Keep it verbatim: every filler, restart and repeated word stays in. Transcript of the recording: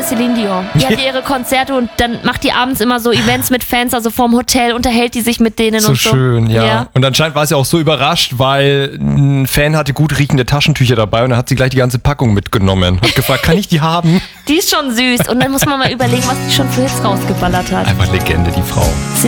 Celine Dion. Die hat ja ihre Konzerte und dann macht die abends immer so Events mit Fans, also vorm Hotel unterhält die sich mit denen so und so. Schön, ja. ja. Und anscheinend war sie auch so überrascht, weil ein Fan hatte gut riechende Taschentücher dabei und dann hat sie gleich die ganze Packung mitgenommen. Hat gefragt, kann ich die haben? Die ist schon süß und dann muss man mal überlegen, was die schon für Hits rausgeballert hat. Einfach Legende, die Frau.